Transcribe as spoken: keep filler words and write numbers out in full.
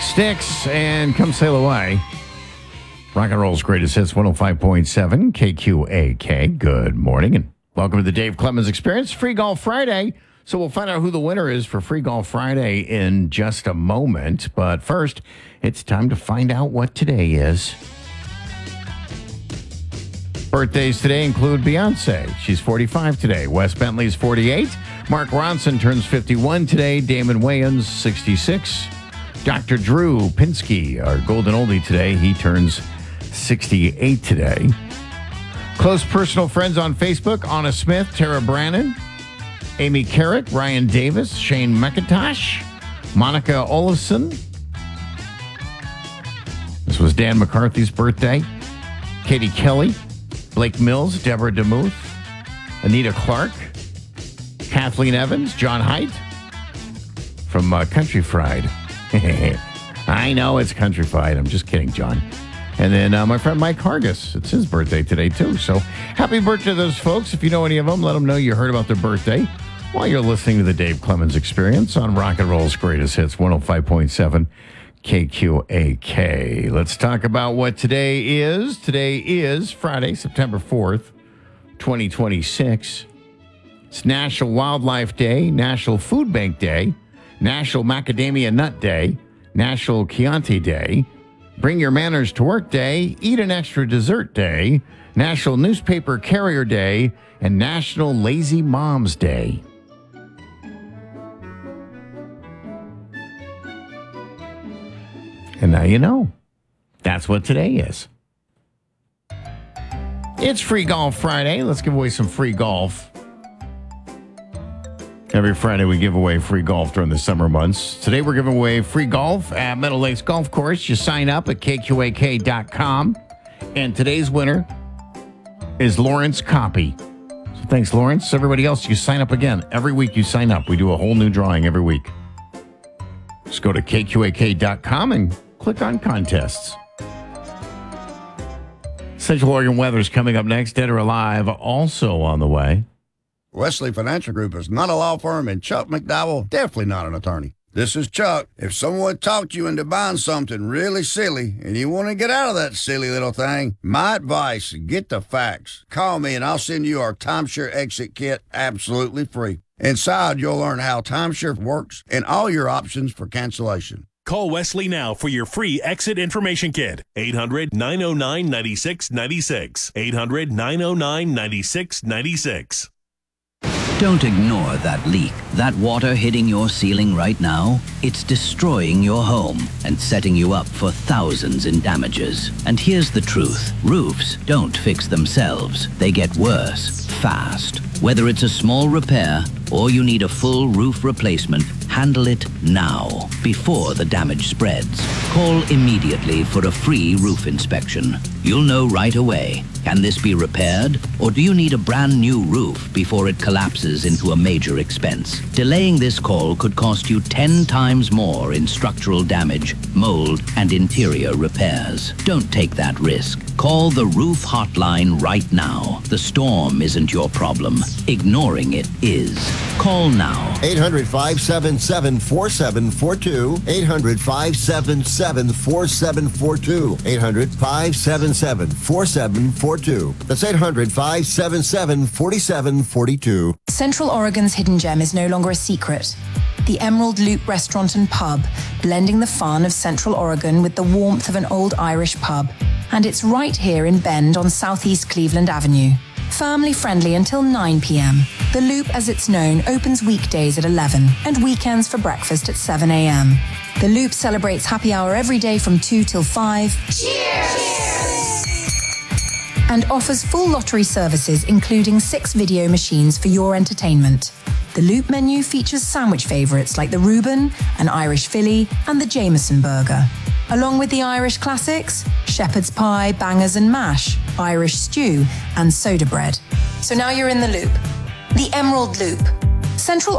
Sticks and Come Sail Away. Rock and Roll's greatest hits, one oh five point seven K Q A K. Good morning and welcome to the Dave Clemens Experience. Free Golf Friday. So we'll find out who the winner is for Free Golf Friday in just a moment. But first, it's time to find out what today is. Birthdays today include Beyonce. She's forty-five today. Wes Bentley's forty-eight. Mark Ronson turns fifty-one today. Damon Wayans, sixty-six. Doctor Drew Pinsky, our golden oldie today, he turns sixty-eight today. Close personal friends on Facebook, Anna Smith, Tara Brannon, Amy Carrick, Ryan Davis, Shane McIntosh, Monica Olafson. This was Dan McCarthy's birthday. Katie Kelly, Blake Mills, Deborah DeMuth, Anita Clark, Kathleen Evans, John Haidt from uh, Country Fried. I know it's Country Fried. I'm just kidding, John. And then uh, my friend Mike Hargis. It's his birthday today, too. So happy birthday to those folks. If you know any of them, let them know you heard about their birthday while you're listening to the Dave Clemens Experience on Rock and Roll's greatest hits, one oh five point seven K Q A K. Let's talk about what today is. Today is Friday, September fourth, twenty twenty-six. It's National Wildlife Day, National Food Bank Day, National Macadamia Nut Day, National Chianti Day, Bring Your Manners to Work Day, Eat an Extra Dessert Day, National Newspaper Carrier Day, and National Lazy Moms Day. And now you know. That's what today is. It's Free Golf Friday. Let's give away some free golf. Every Friday we give away free golf during the summer months. Today we're giving away free golf at Meadow Lakes Golf Course. You sign up at K Q A K dot com. And today's winner is Lawrence Copy. So thanks, Lawrence. Everybody else, you sign up again. Every week you sign up. We do a whole new drawing every week. Just go to K Q A K dot com and click on contests. Central Oregon weather's coming up next. Dead or Alive also on the way. Wesley Financial Group is not a law firm, and Chuck McDowell, definitely not an attorney. This is Chuck. If someone talked you into buying something really silly and you want to get out of that silly little thing, my advice, get the facts. Call me and I'll send you our timeshare exit kit absolutely free. Inside, you'll learn how timeshare works and all your options for cancellation. Call Wesley now for your free exit information kit. eight hundred, nine oh nine, nine six nine six. eight hundred, nine oh nine, nine six nine six. Don't ignore that leak. That water hitting your ceiling right now, it's destroying your home and setting you up for thousands in damages. And here's the truth. Roofs don't fix themselves. They get worse, fast. Whether it's a small repair or you need a full roof replacement, handle it now, before the damage spreads. Call immediately for a free roof inspection. You'll know right away. Can this be repaired? Or do you need a brand new roof before it collapses into a major expense? Delaying this call could cost you ten times more in structural damage, mold, and interior repairs. Don't take that risk. Call the roof hotline right now. The storm isn't your problem. Ignoring it is. Call now. eight hundred, five seven seven, four seven four two. eight hundred, five seven seven, four seven four two. eight hundred, five seven seven, four seven four two. That's eight hundred, five seven seven, four seven four two. Central Oregon's hidden gem is no longer a secret. The Emerald Loop Restaurant and Pub, blending the fun of Central Oregon with the warmth of an old Irish pub. And it's right here in Bend on Southeast Cleveland Avenue. Family friendly until nine p.m. The Loop, as it's known, opens weekdays at eleven and weekends for breakfast at seven a.m. The Loop celebrates happy hour every day from two till five. Cheers! And offers full lottery services, including six video machines for your entertainment. The Loop menu features sandwich favorites like the Reuben, an Irish Philly, and the Jameson burger. Along with the Irish classics, shepherd's pie, bangers and mash, Irish stew, and soda bread. So now you're in the Loop. The Emerald Loop. Central